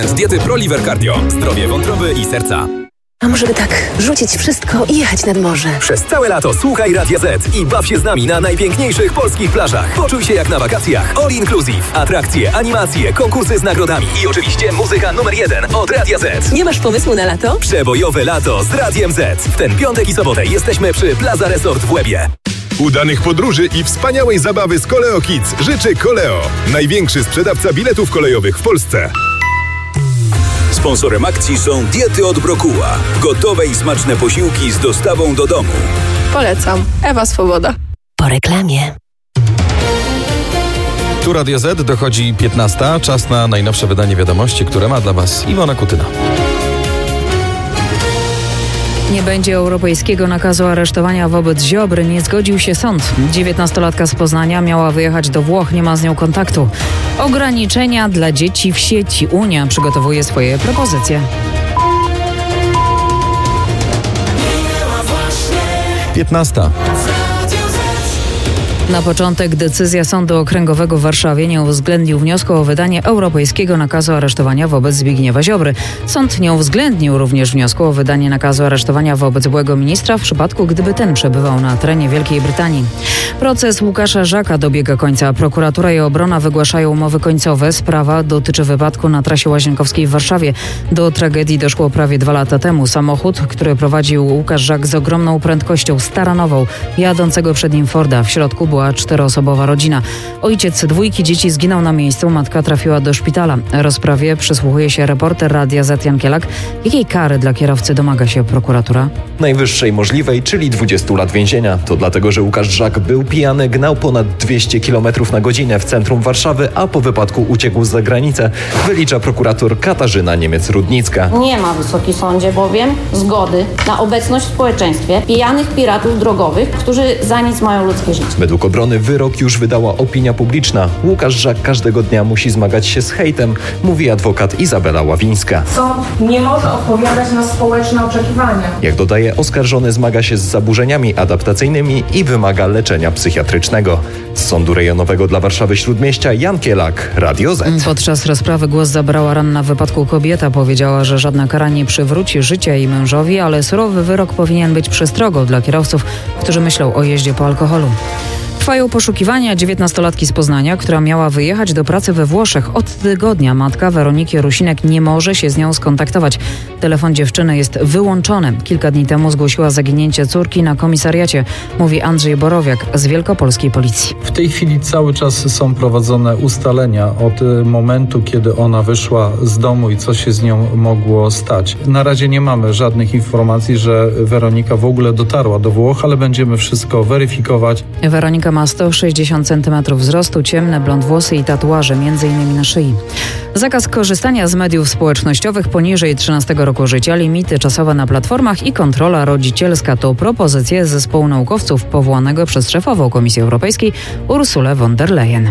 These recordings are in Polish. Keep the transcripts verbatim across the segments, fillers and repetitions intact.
Z diety ProLiver Cardio. Zdrowie wątroby i serca. A może by tak rzucić wszystko i jechać nad morze? Przez całe lato słuchaj Radia Z i baw się z nami na najpiękniejszych polskich plażach. Poczuj się jak na wakacjach. All inclusive. Atrakcje, animacje, konkursy z nagrodami i oczywiście muzyka numer jeden od Radia Z. Nie masz pomysłu na lato? Przebojowe lato z Radiem Z. W ten piątek i sobotę jesteśmy przy Plaza Resort w Łebie. Udanych podróży i wspaniałej zabawy z Koleo Kids życzy Koleo. Największy sprzedawca biletów kolejowych w Polsce. Sponsorem akcji są diety od Brokuła. Gotowe i smaczne posiłki z dostawą do domu. Polecam. Ewa Swoboda. Po reklamie. Tu Radio Z, dochodzi piętnasta. Czas na najnowsze wydanie wiadomości, które ma dla Was Iwona Kutyna. Nie będzie europejskiego nakazu aresztowania wobec Ziobry, nie zgodził się sąd. dziewiętnastolatka z Poznania miała wyjechać do Włoch, nie ma z nią kontaktu. Ograniczenia dla dzieci w sieci. Unia przygotowuje swoje propozycje. piętnasta. Na początek decyzja Sądu Okręgowego w Warszawie nie uwzględnił wniosku o wydanie europejskiego nakazu aresztowania wobec Zbigniewa Ziobry. Sąd nie uwzględnił również wniosku o wydanie nakazu aresztowania wobec byłego ministra w przypadku, gdyby ten przebywał na terenie Wielkiej Brytanii. Proces Łukasza Żaka dobiega końca. Prokuratura i obrona wygłaszają umowy końcowe. Sprawa dotyczy wypadku na trasie Łazienkowskiej w Warszawie. Do tragedii doszło prawie dwa lata temu. Samochód, który prowadził Łukasz Żak z ogromną prędkością, staranował jadącego przed nim Forda. W środku była czteroosobowa rodzina. Ojciec dwójki dzieci zginął na miejscu, matka trafiła do szpitala. Rozprawie przysłuchuje się reporter Radia Z Jan Kielak. Jakiej kary dla kierowcy domaga się prokuratura? Najwyższej możliwej, czyli dwudziestu lat więzienia. To dlatego, że Łukasz Żak był pijany, gnał ponad dwieście kilometrów na godzinę w centrum Warszawy, a po wypadku uciekł za granicę. Wylicza prokurator Katarzyna Niemiec-Rudnicka. Nie ma, Wysoki Sądzie, bowiem zgody na obecność w społeczeństwie pijanych piratów drogowych, którzy za nic mają ludzkie życie. Według obrony wyrok już wydała opinia publiczna. Łukasz Żak każdego dnia musi zmagać się z hejtem, mówi adwokat Izabela Ławińska. Sąd nie może odpowiadać na społeczne oczekiwania. Jak dodaje, oskarżony zmaga się z zaburzeniami adaptacyjnymi i wymaga leczenia psychiatrycznego. Z Sądu Rejonowego dla Warszawy Śródmieścia Jan Kielak, Radio Z. Podczas rozprawy głos zabrała ranna w wypadku kobieta. Powiedziała, że żadna kara nie przywróci życia jej mężowi, ale surowy wyrok powinien być przestrogą dla kierowców, którzy myślą o jeździe po alkoholu. Trwają poszukiwania dziewiętnastolatki z Poznania, która miała wyjechać do pracy we Włoszech. Od tygodnia matka Weroniki Rusinek nie może się z nią skontaktować. Telefon dziewczyny jest wyłączony. Kilka dni temu zgłosiła zaginięcie córki na komisariacie, mówi Andrzej Borowiak z Wielkopolskiej Policji. W tej chwili cały czas są prowadzone ustalenia od momentu, kiedy ona wyszła z domu i co się z nią mogło stać. Na razie nie mamy żadnych informacji, że Weronika w ogóle dotarła do Włoch, ale będziemy wszystko weryfikować. Weronika ma sto sześćdziesiąt centymetrów wzrostu, ciemne blond włosy i tatuaże, między innymi na szyi. Zakaz korzystania z mediów społecznościowych poniżej trzynastego roku życia, limity czasowe na platformach i kontrola rodzicielska to propozycje zespołu naukowców powołanego przez szefową Komisji Europejskiej Ursulę von der Leyen.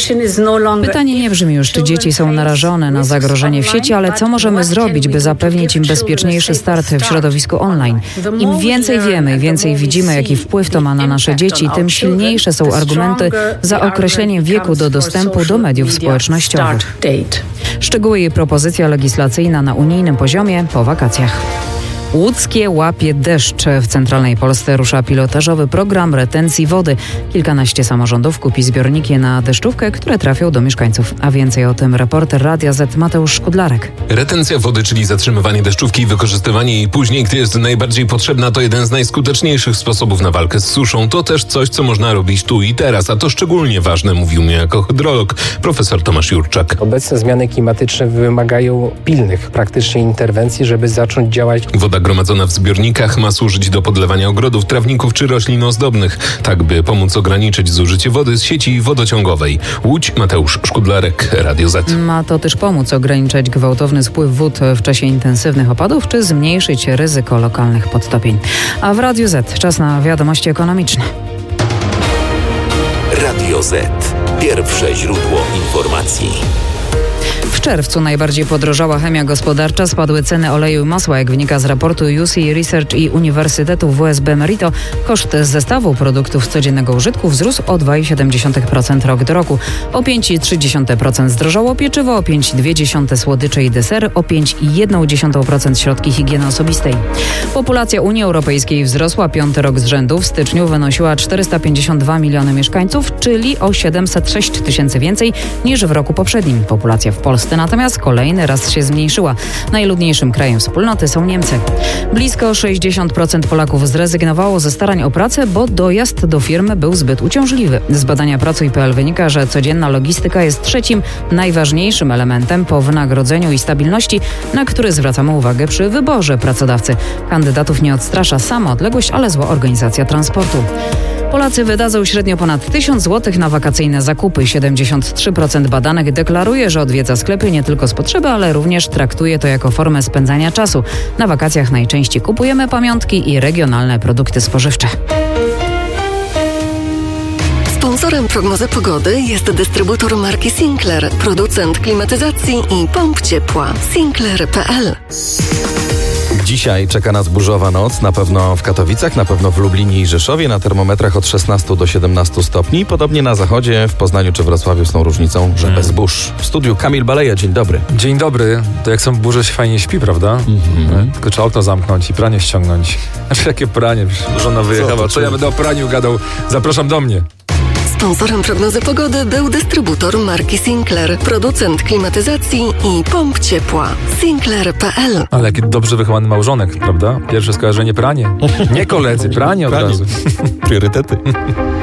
Pytanie nie brzmi już, czy dzieci są narażone na zagrożenie w sieci, ale co możemy zrobić, by zapewnić im bezpieczniejszy start w środowisku online. Im więcej wiemy i więcej widzimy, jaki wpływ to ma na nasze dzieci, tym silniejsze są argumenty za określeniem wieku do dostępu do mediów społecznościowych. Szczegóły i propozycja legislacyjna na unijnym poziomie po wakacjach. Łódzkie łapie deszcz. W centralnej Polsce rusza pilotażowy program retencji wody. Kilkanaście samorządów kupi zbiorniki na deszczówkę, które trafią do mieszkańców. A więcej o tym reporter Radia Z Mateusz Szkudlarek. Retencja wody, czyli zatrzymywanie deszczówki i wykorzystywanie jej później, gdy jest najbardziej potrzebna, to jeden z najskuteczniejszych sposobów na walkę z suszą. To też coś, co można robić tu i teraz, a to szczególnie ważne, mówił mi jako hydrolog profesor Tomasz Jurczak. Obecne zmiany klimatyczne wymagają pilnych praktycznie interwencji, żeby zacząć działać. Woda gromadzona w zbiornikach ma służyć do podlewania ogrodów, trawników czy roślin ozdobnych, tak by pomóc ograniczyć zużycie wody z sieci wodociągowej. Łódź, Mateusz Szkudlarek, Radio Z. Ma to też pomóc ograniczać gwałtowny spływ wód w czasie intensywnych opadów, czy zmniejszyć ryzyko lokalnych podtopień. A w Radiu Z czas na wiadomości ekonomiczne. Radio Z. Pierwsze źródło informacji. W czerwcu najbardziej podrożała chemia gospodarcza, spadły ceny oleju i masła. Jak wynika z raportu U C Research i Uniwersytetu W S B Merito, koszt zestawu produktów codziennego użytku wzrósł o dwa przecinek siedem procent rok do roku. O pięć przecinek trzy procent zdrożało pieczywo, o pięć przecinek dwa słodycze i desery, o pięć przecinek jeden procent środki higieny osobistej. Populacja Unii Europejskiej wzrosła piąty rok z rzędu. W styczniu wynosiła czterysta pięćdziesiąt dwa miliony mieszkańców, czyli o siedemset sześć tysięcy więcej niż w roku poprzednim. Populacja w Polsce natomiast kolejny raz się zmniejszyła. Najludniejszym krajem wspólnoty są Niemcy. Blisko sześćdziesiąt procent Polaków zrezygnowało ze starań o pracę, bo dojazd do firmy był zbyt uciążliwy. Z badania Pracuj kropka p l wynika, że codzienna logistyka jest trzecim najważniejszym elementem po wynagrodzeniu i stabilności, na który zwracamy uwagę przy wyborze pracodawcy. Kandydatów nie odstrasza sama odległość, ale zła organizacja transportu. Polacy wydadzą średnio ponad tysiąc złotych na wakacyjne zakupy. siedemdziesiąt trzy procent badanych deklaruje, że odwiedza sklepy nie tylko z potrzeby, ale również traktuje to jako formę spędzania czasu. Na wakacjach najczęściej kupujemy pamiątki i regionalne produkty spożywcze. Sponsorem prognozy pogody jest dystrybutor marki Sinclair, producent klimatyzacji i pomp ciepła. Sinclair kropka p l. Dzisiaj czeka nas burzowa noc, na pewno w Katowicach, na pewno w Lublinie i Rzeszowie, na termometrach od szesnastu do siedemnastu stopni. Podobnie na zachodzie, w Poznaniu czy Wrocławiu z tą różnicą, że bez burz. W studiu Kamil Baleja, dzień dobry. Dzień dobry. To jak są burze, się fajnie śpi, prawda? Mm-hmm. Tylko trzeba okno zamknąć i pranie ściągnąć. Znaczy jakie pranie? Żona wyjechała. Co, Co ja będę o praniu gadał? Zapraszam do mnie. Sponsorem prognozy pogody był dystrybutor marki Sinclair, producent klimatyzacji i pomp ciepła. Sinclair kropka p l. Ale jaki dobrze wychowany małżonek, prawda? Pierwsze skojarzenie pranie. Nie koledzy, pranie od pranie. razu. Priorytety.